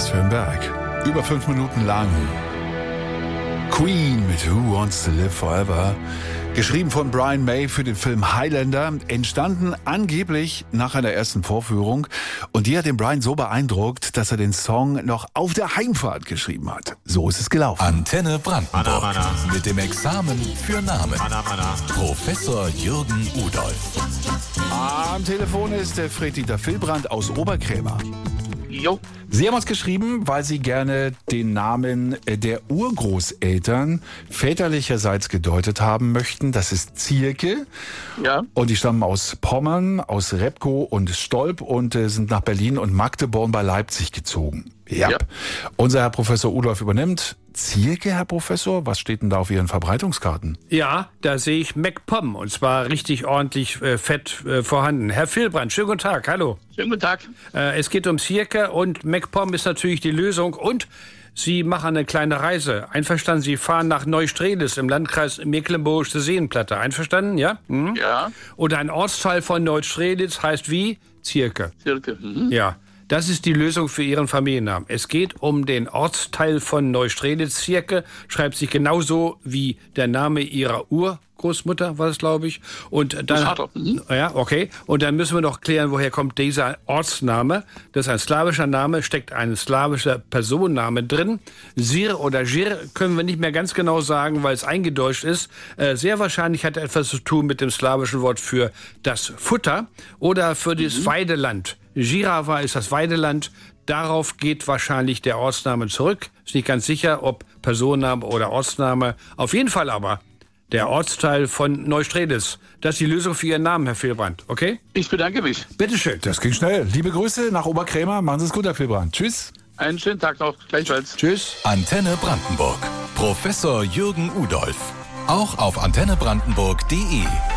Was für ein Berg. Über 5 Minuten lang. Queen mit Who Wants to Live Forever. Geschrieben von Brian May für den Film Highlander. Entstanden angeblich nach einer ersten Vorführung. Und die hat den Brian so beeindruckt, dass er den Song noch auf der Heimfahrt geschrieben hat. So ist es gelaufen. Antenne Brandenburg. Mit dem Examen für Namen. Professor Jürgen Udolf. Am Telefon ist der Fred-Dieter Villbrand aus Oberkrämer. Jo. Sie haben uns geschrieben, weil Sie gerne den Namen der Urgroßeltern väterlicherseits gedeutet haben möchten. Das ist Zierke. Ja. Und die stammen aus Pommern, aus Repkow und Stolp und sind nach Berlin und Magdeborn bei Leipzig gezogen. Ja. Unser Herr Professor Udolf übernimmt. Zierke, Herr Professor? Was steht denn da auf Ihren Verbreitungskarten? Ja, da sehe ich MacPom und zwar richtig ordentlich fett vorhanden. Herr Villbrand, schönen guten Tag, hallo. Schönen guten Tag. Es geht um Zierke und MacPom ist natürlich die Lösung und Sie machen eine kleine Reise. Einverstanden? Sie fahren nach Neustrelitz im Landkreis Mecklenburgische Seenplatte. Einverstanden, ja? Mhm. Ja. Und ein Ortsteil von Neustrelitz heißt wie? Zierke. Zierke. Mhm. Ja. Das ist die Lösung für Ihren Familiennamen. Es geht um den Ortsteil von Neustrelitz. Zierke schreibt sich genauso wie der Name Ihrer Urgroßmutter, war das, glaube ich. Und dann, ja, okay. Und dann müssen wir noch klären, woher kommt dieser Ortsname. Das ist ein slawischer Name, steckt ein slawischer Personenname drin. Sir oder Jir können wir nicht mehr ganz genau sagen, weil es eingedeutscht ist. Sehr wahrscheinlich hat er etwas zu tun mit dem slawischen Wort für das Futter oder für das Weideland. Jirava ist das Weideland. Darauf geht wahrscheinlich der Ortsname zurück. Ist nicht ganz sicher, ob Personenname oder Ortsname. Auf jeden Fall aber der Ortsteil von Neustrelitz. Das ist die Lösung für Ihren Namen, Herr Villbrand. Okay? Ich bedanke mich. Bitteschön. Das ging schnell. Liebe Grüße nach Oberkrämer. Machen Sie es gut, Herr Villbrand. Tschüss. Einen schönen Tag noch. Gleichfalls. Tschüss. Antenne Brandenburg. Professor Jürgen Udolf. Auch auf antennebrandenburg.de.